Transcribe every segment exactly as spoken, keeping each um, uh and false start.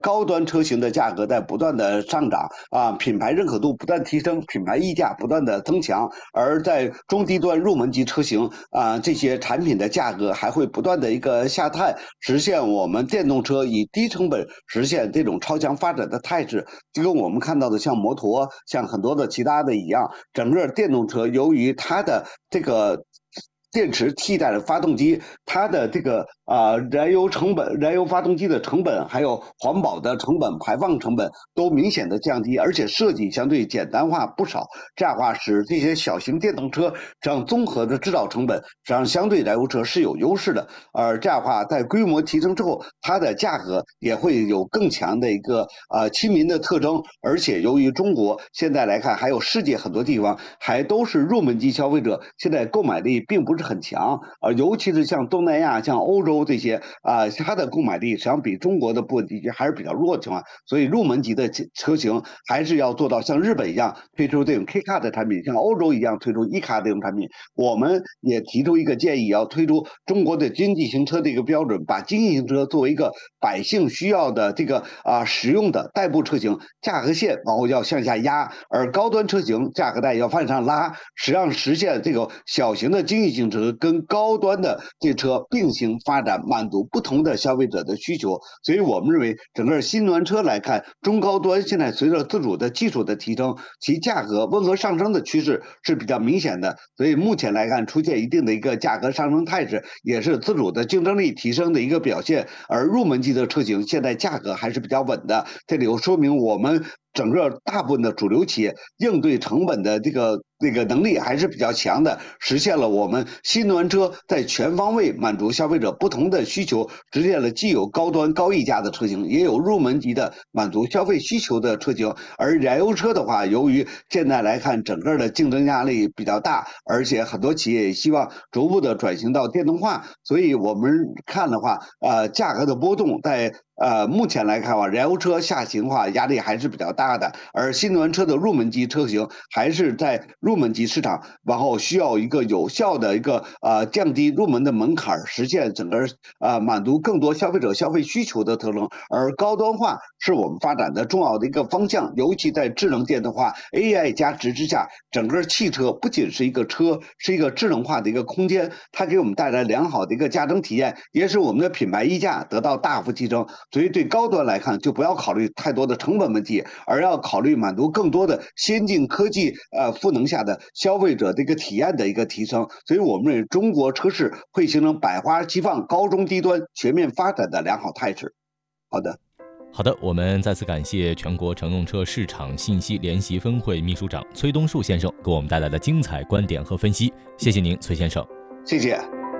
高端车型的价格在不断的上涨啊，品牌认可度不断提升，品牌溢价不断的增强，而在中低端入门级车型啊，这些产品的价格还会不断的一个下探，实现我们电动车以低成本实现这种超强发展的态势。就跟我们看到的像摩托、像很多的其他的一样，整个电动车由于它的这个电池替代了发动机，它的这个啊、呃、燃油成本、燃油发动机的成本，还有环保的成本、排放成本都明显的降低，而且设计相对简单化不少。这样的话，使这些小型电动车这样综合的制造成本，实际上相对燃油车是有优势的。而这样的话，在规模提升之后，它的价格也会有更强的一个呃亲民的特征。而且由于中国现在来看，还有世界很多地方还都是入门级消费者，现在购买力并不是很强，呃，尤其是像东南亚、像欧洲这些啊、呃，它的购买力实际上比中国的部分地区还是比较弱的情况，所以入门级的车型还是要做到像日本一样推出这种 K Car 的产品，像欧洲一样推出 E Car 这种产品。我们也提出一个建议，要推出中国的经济型车的一个标准，把经济型车作为一个百姓需要的这个啊、呃、实用的代步车型，价格线往后要向下压，而高端车型价格带要往上拉，实际上实现这个小型的经济型车跟高端的这车并行发展，满足不同的消费者的需求。所以我们认为，整个新能源车来看，中高端现在随着自主的技术的提升，其价格温和上升的趋势是比较明显的。所以目前来看，出现一定的一个价格上升态势，也是自主的竞争力提升的一个表现。而入门级的车型现在价格还是比较稳的，这里又说明我们整个大部分的主流企业应对成本的这个这个能力还是比较强的，实现了我们新能源车在全方位满足消费者不同的需求，实现了既有高端高溢价的车型，也有入门级的满足消费需求的车型。而燃油车的话，由于现在来看整个的竞争压力比较大，而且很多企业也希望逐步的转型到电动化，所以我们看的话，呃，价格的波动在呃，目前来看的话，燃油车下行的话压力还是比较大的，而新能源车的入门级车型还是在入门级市场，然后需要一个有效的一个呃降低入门的门槛，实现整个呃满足更多消费者消费需求的特征。而高端化是我们发展的重要的一个方向，尤其在智能电动化、A I 加持之下，整个汽车不仅是一个车，是一个智能化的一个空间，它给我们带来良好的一个驾乘体验，也使我们的品牌溢价得到大幅提升。所以对高端来看，就不要考虑太多的成本问题，而要考虑满足更多的先进科技呃赋能下的消费者这个体验的一个提升。所以我们认为中国车市会形成百花齐放、高中低端全面发展的良好态势。好的。 好的，我们再次感谢全国乘用车市场信息联席分会秘书长崔东树先生给我们带来的精彩观点和分析，谢谢您，崔先生。 谢谢。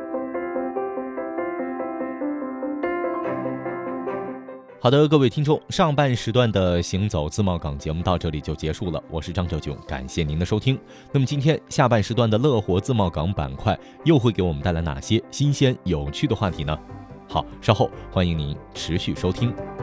好的，各位听众，上半时段的行走自贸港节目到这里就结束了，我是张哲炯，感谢您的收听。那么今天下半时段的乐活自贸港板块又会给我们带来哪些新鲜有趣的话题呢？好，稍后欢迎您持续收听。